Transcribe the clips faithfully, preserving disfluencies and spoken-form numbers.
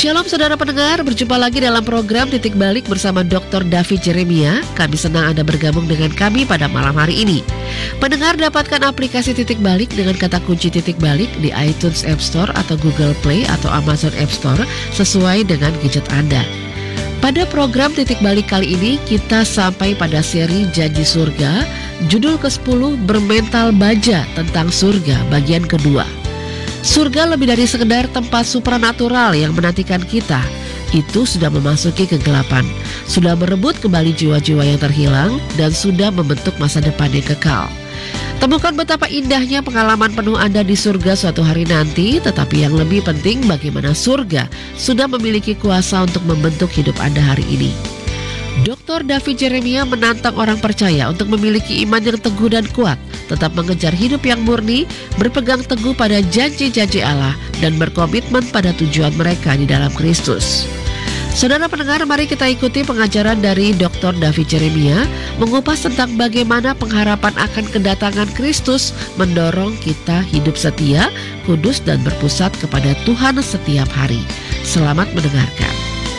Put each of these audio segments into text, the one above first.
Shalom saudara pendengar, berjumpa lagi dalam program Titik Balik bersama doktor David Jeremia. Kami senang Anda bergabung dengan kami pada malam hari ini. Pendengar dapatkan aplikasi Titik Balik dengan kata kunci Titik Balik di iTunes App Store atau Google Play atau Amazon App Store sesuai dengan gadget Anda. Pada program Titik Balik kali ini kita sampai pada seri Janji Surga, judul kesepuluh Bermental Baja tentang surga bagian kedua. Surga lebih dari sekedar tempat supranatural yang menantikan kita. Itu sudah memasuki kegelapan, sudah merebut kembali jiwa-jiwa yang terhilang, dan sudah membentuk masa depan yang kekal. Temukan betapa indahnya pengalaman penuh Anda di surga suatu hari nanti, tetapi yang lebih penting bagaimana surga sudah memiliki kuasa untuk membentuk hidup Anda hari ini. doktor David Jeremia menantang orang percaya untuk memiliki iman yang teguh dan kuat, tetap mengejar hidup yang murni, berpegang teguh pada janji-janji Allah, dan berkomitmen pada tujuan mereka di dalam Kristus. Saudara pendengar, mari kita ikuti pengajaran dari doktor David Jeremia mengupas tentang bagaimana pengharapan akan kedatangan Kristus mendorong kita hidup setia, kudus, dan berpusat kepada Tuhan setiap hari. Selamat mendengarkan.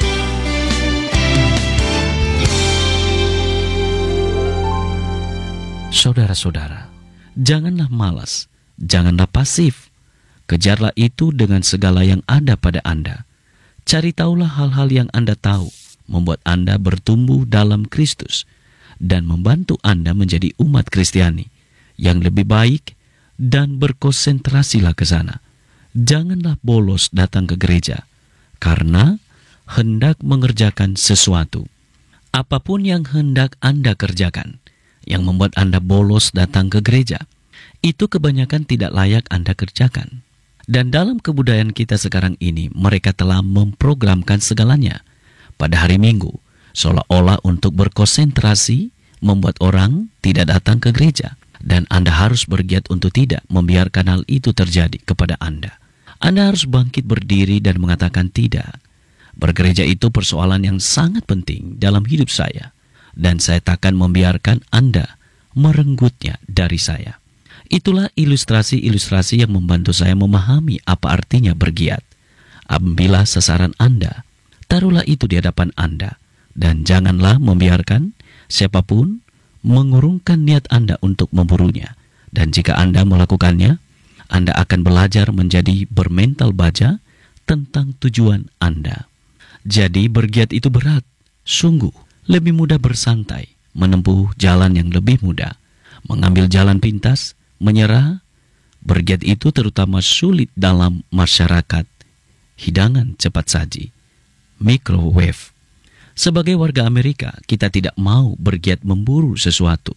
Saudara-saudara, janganlah malas, janganlah pasif. Kejarlah itu dengan segala yang ada pada Anda. Cari tahulah hal-hal yang Anda tahu, membuat Anda bertumbuh dalam Kristus, dan membantu Anda menjadi umat Kristiani yang lebih baik, dan berkonsentrasilah ke sana. Janganlah bolos datang ke gereja, karena hendak mengerjakan sesuatu. Apapun yang hendak Anda kerjakan, yang membuat Anda bolos datang ke gereja, itu kebanyakan tidak layak Anda kerjakan. Dan dalam kebudayaan kita sekarang ini, mereka telah memprogramkan segalanya pada hari Minggu, seolah-olah untuk berkonsentrasi, membuat orang tidak datang ke gereja. Dan Anda harus bergiat untuk tidak membiarkan hal itu terjadi kepada Anda. Anda harus bangkit berdiri dan mengatakan tidak. Bergereja itu persoalan yang sangat penting dalam hidup saya, dan saya takkan membiarkan Anda merenggutnya dari saya. Itulah ilustrasi-ilustrasi yang membantu saya memahami apa artinya bergiat. Ambillah sasaran Anda, taruhlah itu di hadapan Anda, dan janganlah membiarkan siapapun mengurungkan niat Anda untuk memburunya. Dan jika Anda melakukannya, Anda akan belajar menjadi bermental baja tentang tujuan Anda. Jadi bergiat itu berat, sungguh. Lebih mudah bersantai, menempuh jalan yang lebih mudah, mengambil jalan pintas, menyerah. Bergiat itu terutama sulit dalam masyarakat hidangan cepat saji, microwave. Sebagai warga Amerika, kita tidak mau bergiat memburu sesuatu.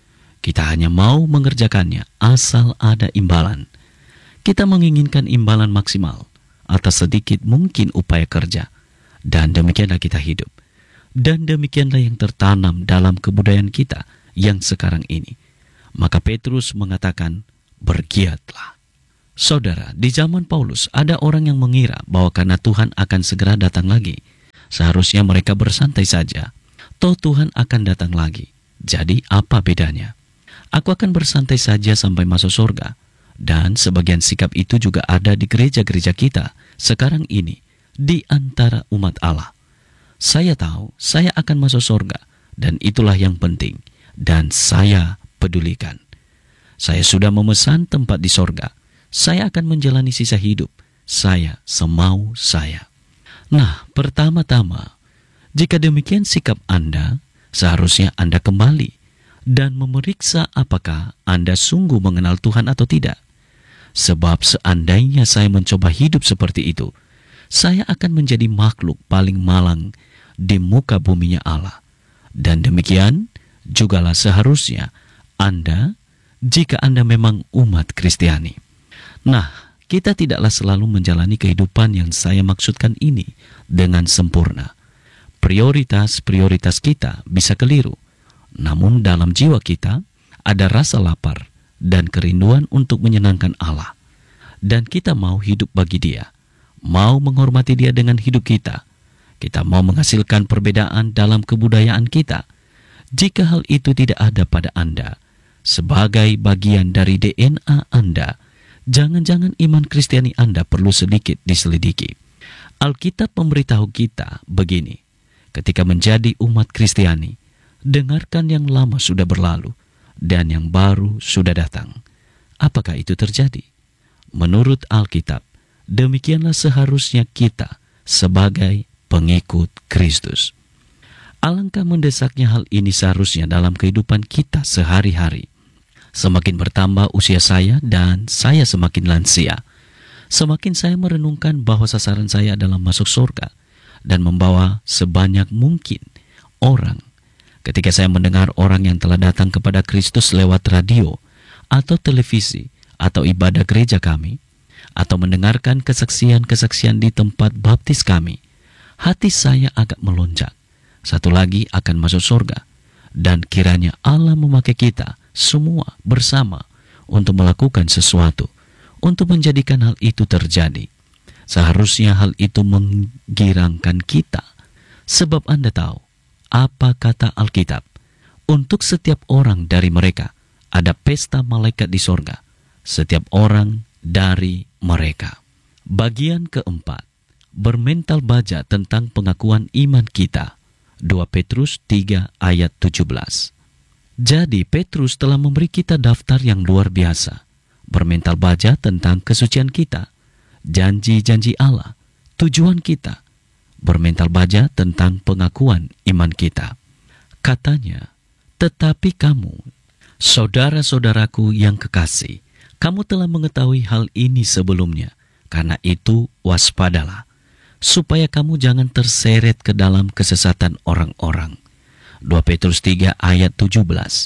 Kita hanya mau mengerjakannya asal ada imbalan. Kita menginginkan imbalan maksimal atas sedikit mungkin upaya kerja, dan demikianlah kita hidup. Dan demikianlah yang tertanam dalam kebudayaan kita yang sekarang ini. Maka Petrus mengatakan, bergiatlah. Saudara, di zaman Paulus ada orang yang mengira bahwa karena Tuhan akan segera datang lagi, seharusnya mereka bersantai saja. Toh Tuhan akan datang lagi. Jadi apa bedanya? Aku akan bersantai saja sampai masuk surga. Dan sebagian sikap itu juga ada di gereja-gereja kita sekarang ini, di antara umat Allah. Saya tahu saya akan masuk surga, dan itulah yang penting, dan saya pedulikan. Saya sudah memesan tempat di surga. Saya akan menjalani sisa hidup saya semau saya. Nah, pertama-tama, jika demikian sikap Anda, seharusnya Anda kembali dan memeriksa apakah Anda sungguh mengenal Tuhan atau tidak. Sebab seandainya saya mencoba hidup seperti itu, saya akan menjadi makhluk paling malang di muka buminya Allah. Dan demikian jugalah seharusnya Anda jika Anda memang umat Kristiani. Nah, kita tidaklah selalu menjalani kehidupan yang saya maksudkan ini dengan sempurna. Prioritas-prioritas kita bisa keliru. Namun dalam jiwa kita ada rasa lapar dan kerinduan untuk menyenangkan Allah. Dan kita mau hidup bagi Dia, mau menghormati Dia dengan hidup kita. Kita mau menghasilkan perbedaan dalam kebudayaan kita. Jika hal itu tidak ada pada Anda, sebagai bagian dari D N A Anda, jangan-jangan iman Kristiani Anda perlu sedikit diselidiki. Alkitab memberitahu kita begini, ketika menjadi umat Kristiani, dengarkan yang lama sudah berlalu dan yang baru sudah datang. Apakah itu terjadi? Menurut Alkitab, demikianlah seharusnya kita sebagai pengikut Kristus. Alangkah mendesaknya hal ini seharusnya dalam kehidupan kita sehari-hari. Semakin bertambah usia saya dan saya semakin lansia, semakin saya merenungkan bahwa sasaran saya adalah masuk surga dan membawa sebanyak mungkin orang. Ketika saya mendengar orang yang telah datang kepada Kristus lewat radio atau televisi atau ibadah gereja kami, atau mendengarkan kesaksian-kesaksian di tempat baptis kami, hati saya agak melonjak. Satu lagi akan masuk surga, dan kiranya Allah memakai kita semua bersama untuk melakukan sesuatu, untuk menjadikan hal itu terjadi. Seharusnya hal itu menggirangkan kita, sebab Anda tahu apa kata Alkitab. Untuk setiap orang dari mereka ada pesta malaikat di sorga, setiap orang dari mereka. Bagian keempat, bermental baja tentang pengakuan iman kita. dua Petrus tiga ayat tujuh belas. Jadi Petrus telah memberi kita daftar yang luar biasa, bermental baja tentang kesucian kita, janji-janji Allah, tujuan kita, bermental baja tentang pengakuan iman kita. Katanya, tetapi kamu, saudara-saudaraku yang kekasih, kamu telah mengetahui hal ini sebelumnya, karena itu waspadalah, supaya kamu jangan terseret ke dalam kesesatan orang-orang. dua Petrus tiga ayat tujuh belas.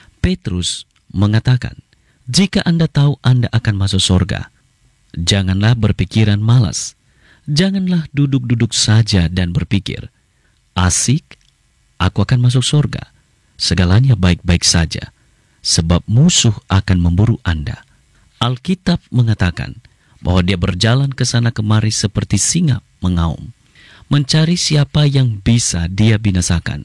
Petrus mengatakan, jika Anda tahu Anda akan masuk surga, janganlah berpikiran malas. Janganlah duduk-duduk saja dan berpikir, asik, aku akan masuk surga. Segalanya baik-baik saja, sebab musuh akan memburu Anda. Alkitab mengatakan bahwa dia berjalan ke sana kemari seperti singa mengaum, mencari siapa yang bisa dia binasakan.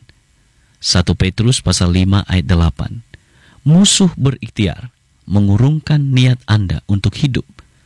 satu Petrus pasal lima ayat delapan. Musuh berikhtiar mengurungkan niat Anda untuk hidup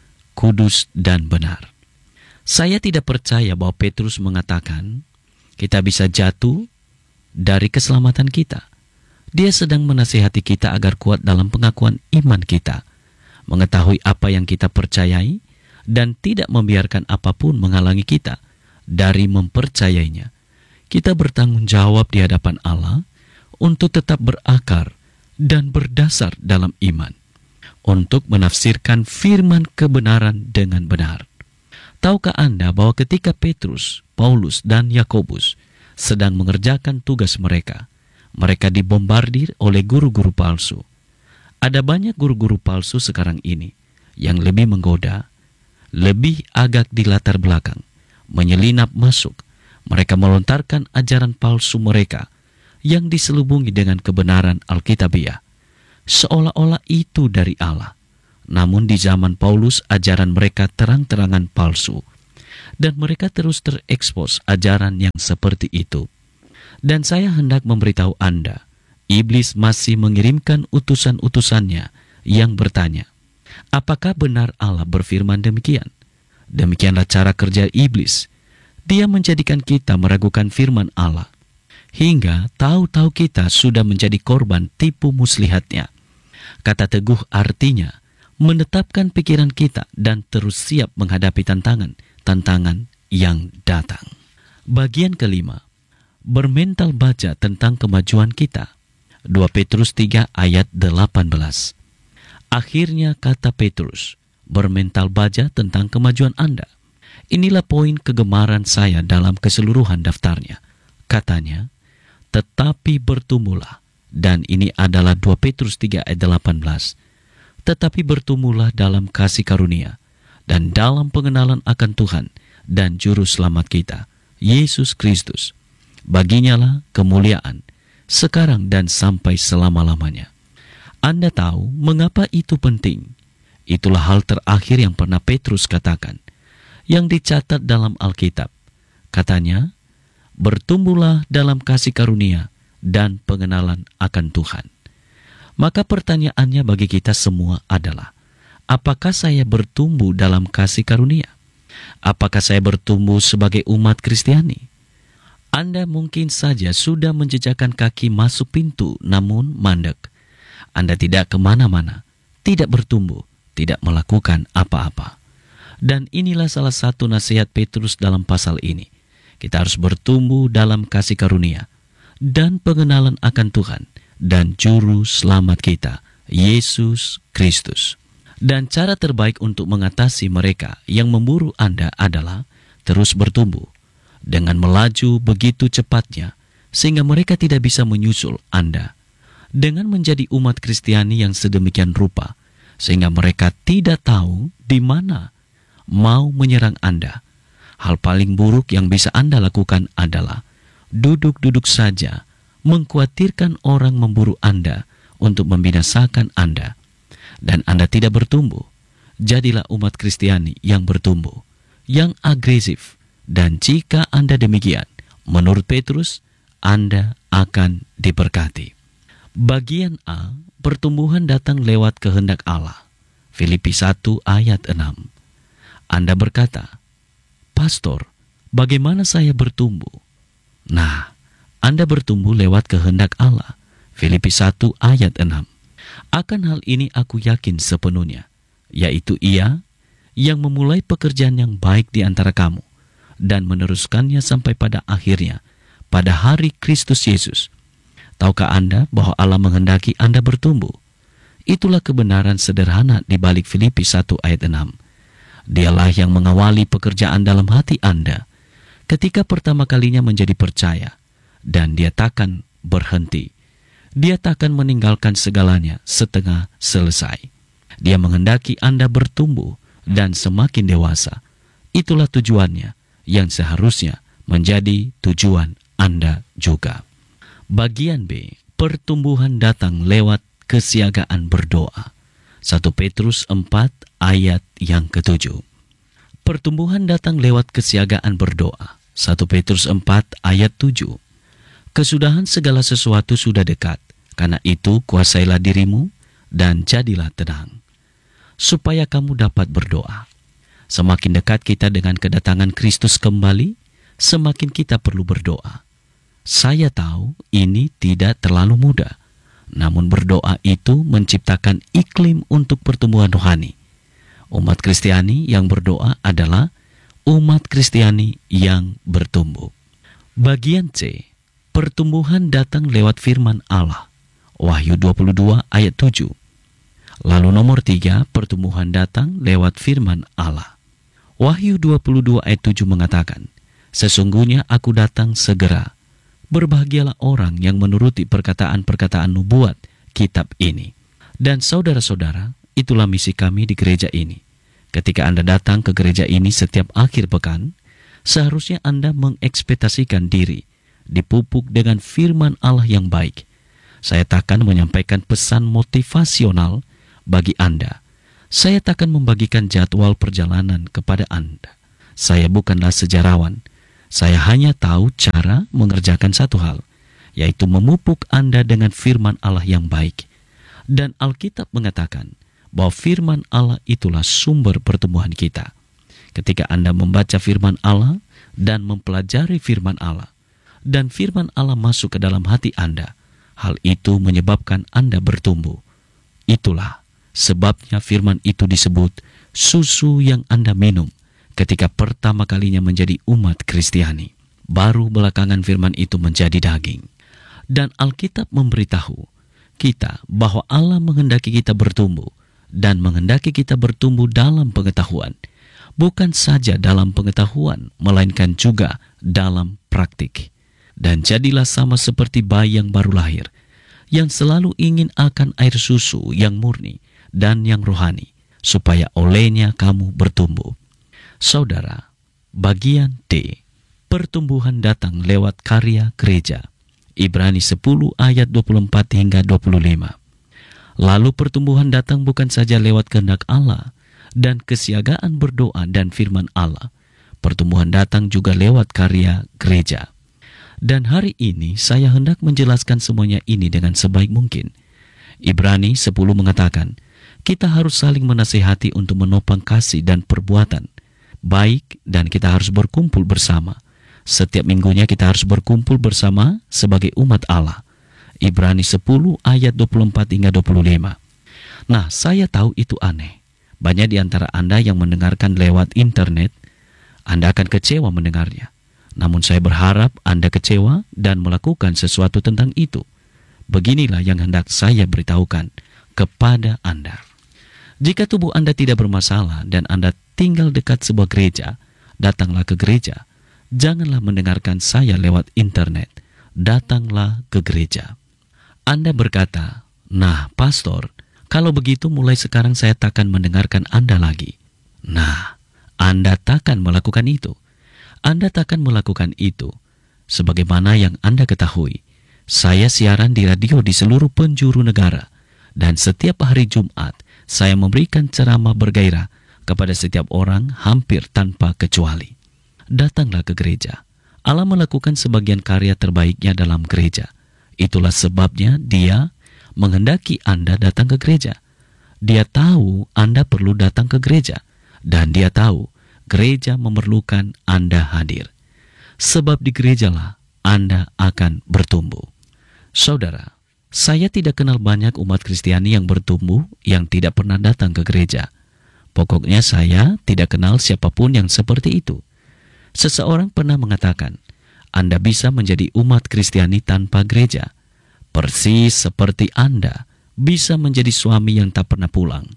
kudus dan benar. Saya tidak percaya bahwa Petrus mengatakan kita bisa jatuh dari keselamatan kita. Dia sedang menasihati kita agar kuat dalam pengakuan iman kita, mengetahui apa yang kita percayai, dan tidak membiarkan apapun menghalangi kita dari mempercayainya. Kita bertanggung jawab di hadapan Allah untuk tetap berakar dan berdasar dalam iman, untuk menafsirkan firman kebenaran dengan benar. Tahukah Anda bahwa ketika Petrus, Paulus, dan Yakobus sedang mengerjakan tugas mereka, mereka dibombardir oleh guru-guru palsu. Ada banyak guru-guru palsu sekarang ini yang lebih menggoda, lebih agak di latar belakang, menyelinap masuk. Mereka melontarkan ajaran palsu mereka yang diselubungi dengan kebenaran Alkitabiah, seolah-olah itu dari Allah. Namun di zaman Paulus ajaran mereka terang-terangan palsu, dan mereka terus terekspos ajaran yang seperti itu. Dan saya hendak memberitahu Anda, iblis masih mengirimkan utusan-utusannya yang bertanya, apakah benar Allah berfirman demikian? Demikianlah cara kerja iblis. Dia menjadikan kita meragukan firman Allah, hingga tahu-tahu kita sudah menjadi korban tipu muslihatnya. Kata teguh artinya menetapkan pikiran kita dan terus siap menghadapi tantangan-tantangan yang datang. Bagian kelima, bermental baja tentang kemajuan kita. dua Petrus tiga ayat delapan belas. Akhirnya kata Petrus, bermental baja tentang kemajuan Anda. Inilah poin kegemaran saya dalam keseluruhan daftarnya. Katanya, tetapi bertumbuhlah, dan ini adalah dua Petrus tiga ayat delapan belas. Tetapi bertumbuhlah dalam kasih karunia dan dalam pengenalan akan Tuhan dan Juru Selamat kita, Yesus Kristus. Baginya lah kemuliaan, sekarang dan sampai selama-lamanya. Anda tahu mengapa itu penting? Itulah hal terakhir yang pernah Petrus katakan, yang dicatat dalam Alkitab. Katanya, bertumbuhlah dalam kasih karunia dan pengenalan akan Tuhan. Maka pertanyaannya bagi kita semua adalah, apakah saya bertumbuh dalam kasih karunia? Apakah saya bertumbuh sebagai umat Kristiani? Anda mungkin saja sudah menjejakkan kaki masuk pintu namun mandek. Anda tidak kemana-mana, tidak bertumbuh, tidak melakukan apa-apa. Dan inilah salah satu nasihat Petrus dalam pasal ini. Kita harus bertumbuh dalam kasih karunia dan pengenalan akan Tuhan dan Juru Selamat kita, Yesus Kristus. Dan cara terbaik untuk mengatasi mereka yang memburu Anda adalah terus bertumbuh dengan melaju begitu cepatnya sehingga mereka tidak bisa menyusul Anda. Dengan menjadi umat Kristiani yang sedemikian rupa sehingga mereka tidak tahu di mana mau menyerang Anda. Hal paling buruk yang bisa Anda lakukan adalah duduk-duduk saja, mengkhawatirkan orang memburu Anda untuk membinasakan Anda. Dan Anda tidak bertumbuh. Jadilah umat Kristiani yang bertumbuh, yang agresif. Dan jika Anda demikian, menurut Petrus, Anda akan diberkati. Bagian A, pertumbuhan datang lewat kehendak Allah. Filipi satu ayat enam. Anda berkata, "Pastor, bagaimana saya bertumbuh?" Nah, Anda bertumbuh lewat kehendak Allah. Filipi satu ayat enam. Akan hal ini aku yakin sepenuhnya, yaitu Ia yang memulai pekerjaan yang baik di antara kamu dan meneruskannya sampai pada akhirnya, pada hari Kristus Yesus. Tahukah Anda bahwa Allah menghendaki Anda bertumbuh? Itulah kebenaran sederhana di balik Filipi satu ayat enam. Dialah yang mengawali pekerjaan dalam hati Anda ketika pertama kalinya menjadi percaya, dan Dia takkan berhenti. Dia takkan meninggalkan segalanya setengah selesai. Dia menghendaki Anda bertumbuh dan semakin dewasa. Itulah tujuannya yang seharusnya menjadi tujuan Anda juga. Bagian B, pertumbuhan datang lewat kesiagaan berdoa. satu Petrus empat ayat yang ketujuh. Pertumbuhan datang lewat kesiagaan berdoa. satu Petrus empat ayat tujuh. Kesudahan segala sesuatu sudah dekat, karena itu kuasailah dirimu dan jadilah tenang, supaya kamu dapat berdoa. Semakin dekat kita dengan kedatangan Kristus kembali, semakin kita perlu berdoa. Saya tahu ini tidak terlalu mudah, namun berdoa itu menciptakan iklim untuk pertumbuhan rohani. Umat Kristiani yang berdoa adalah umat Kristiani yang bertumbuh. Bagian C, pertumbuhan datang lewat firman Allah. Wahyu dua puluh dua ayat tujuh. Lalu nomor tiga, pertumbuhan datang lewat firman Allah. Wahyu dua puluh dua ayat tujuh mengatakan, "Sesungguhnya aku datang segera. Berbahagialah orang yang menuruti perkataan-perkataan nubuat kitab ini." Dan saudara-saudara, itulah misi kami di gereja ini. Ketika Anda datang ke gereja ini setiap akhir pekan, seharusnya Anda mengekspektasikan diri dipupuk dengan firman Allah yang baik. Saya takkan menyampaikan pesan motivasional bagi Anda. Saya takkan membagikan jadwal perjalanan kepada Anda. Saya bukanlah sejarawan. Saya hanya tahu cara mengerjakan satu hal, yaitu memupuk Anda dengan firman Allah yang baik. Dan Alkitab mengatakan bahwa firman Allah itulah sumber pertumbuhan kita. Ketika Anda membaca firman Allah dan mempelajari firman Allah, dan firman Allah masuk ke dalam hati Anda, hal itu menyebabkan Anda bertumbuh. Itulah sebabnya firman itu disebut susu yang Anda minum ketika pertama kalinya menjadi umat Kristiani. Baru belakangan firman itu menjadi daging. Dan Alkitab memberitahu kita bahwa Allah menghendaki kita bertumbuh dan menghendaki kita bertumbuh dalam pengetahuan. Bukan saja dalam pengetahuan, melainkan juga dalam praktik. Dan jadilah sama seperti bayi yang baru lahir, yang selalu ingin akan air susu yang murni dan yang rohani, supaya olehnya kamu bertumbuh. Saudara, bagian D, pertumbuhan datang lewat karya gereja. Ibrani sepuluh ayat dua puluh empat hingga dua puluh lima. Lalu pertumbuhan datang bukan saja lewat kehendak Allah dan kesiagaan berdoa dan firman Allah. Pertumbuhan datang juga lewat karya gereja. Dan hari ini saya hendak menjelaskan semuanya ini dengan sebaik mungkin. Ibrani sepuluh mengatakan, kita harus saling menasihati untuk menopang kasih dan perbuatan, baik dan kita harus berkumpul bersama. Setiap minggunya kita harus berkumpul bersama sebagai umat Allah. Ibrani sepuluh ayat dua puluh empat hingga dua puluh lima. Nah, saya tahu itu aneh. Banyak di antara Anda yang mendengarkan lewat internet, Anda akan kecewa mendengarnya. Namun saya berharap Anda kecewa dan melakukan sesuatu tentang itu. Beginilah yang hendak saya beritahukan kepada Anda. Jika tubuh Anda tidak bermasalah dan Anda tinggal dekat sebuah gereja, datanglah ke gereja. Janganlah mendengarkan saya lewat internet. Datanglah ke gereja. Anda berkata, "Nah, pastor, kalau begitu mulai sekarang saya takkan mendengarkan Anda lagi." Nah, Anda takkan melakukan itu. Anda takkan melakukan itu. Sebagaimana yang Anda ketahui, saya siaran di radio di seluruh penjuru negara. Dan setiap hari Jumat, saya memberikan ceramah bergairah kepada setiap orang hampir tanpa kecuali. Datanglah ke gereja. Allah melakukan sebagian karya terbaiknya dalam gereja. Itulah sebabnya Dia menghendaki Anda datang ke gereja. Dia tahu Anda perlu datang ke gereja. Dan Dia tahu gereja memerlukan Anda hadir. Sebab di gerejalah Anda akan bertumbuh. Saudara, saya tidak kenal banyak umat Kristiani yang bertumbuh yang tidak pernah datang ke gereja. Pokoknya saya tidak kenal siapapun yang seperti itu. Seseorang pernah mengatakan, Anda bisa menjadi umat Kristiani tanpa gereja. Persis seperti Anda bisa menjadi suami yang tak pernah pulang.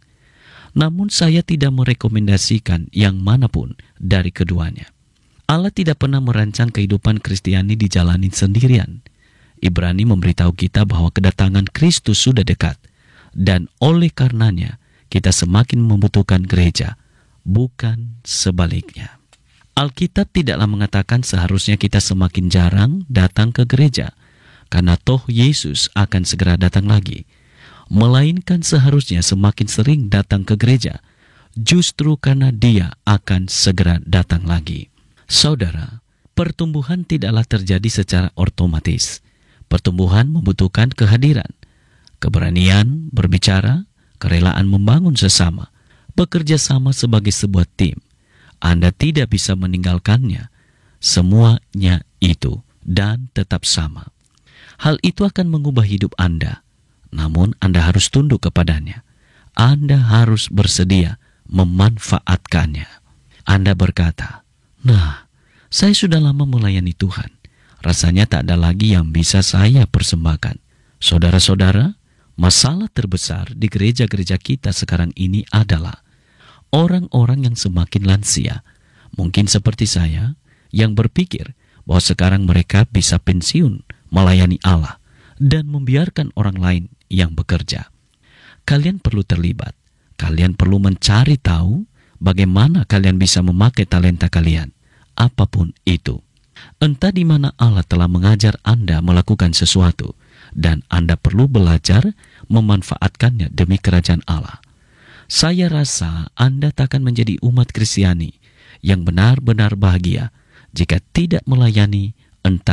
Namun saya tidak merekomendasikan yang manapun dari keduanya. Allah tidak pernah merancang kehidupan Kristiani dijalani sendirian. Ibrani memberitahu kita bahwa kedatangan Kristus sudah dekat. Dan oleh karenanya kita semakin membutuhkan gereja, bukan sebaliknya. Alkitab tidaklah mengatakan seharusnya kita semakin jarang datang ke gereja, karena toh Yesus akan segera datang lagi. Melainkan seharusnya semakin sering datang ke gereja, justru karena Dia akan segera datang lagi. Saudara, pertumbuhan tidaklah terjadi secara otomatis. Pertumbuhan membutuhkan kehadiran, keberanian berbicara, kerelaan membangun sesama, bekerja sama sebagai sebuah tim. Anda tidak bisa meninggalkannya. Semuanya itu dan tetap sama. Hal itu akan mengubah hidup Anda. Namun Anda harus tunduk kepadanya. Anda harus bersedia memanfaatkannya. Anda berkata, "Nah, saya sudah lama melayani Tuhan. Rasanya tak ada lagi yang bisa saya persembahkan." Saudara-saudara, masalah terbesar di gereja-gereja kita sekarang ini adalah orang-orang yang semakin lansia, mungkin seperti saya, yang berpikir bahwa sekarang mereka bisa pensiun melayani Allah dan membiarkan orang lain yang bekerja. Kalian perlu terlibat. Kalian perlu mencari tahu bagaimana kalian bisa memakai talenta kalian, apapun itu. Entah di mana Allah telah mengajar Anda melakukan sesuatu, dan Anda perlu belajar memanfaatkannya demi kerajaan Allah. Saya rasa Anda takkan menjadi umat Kristiani yang benar-benar bahagia jika tidak melayani entah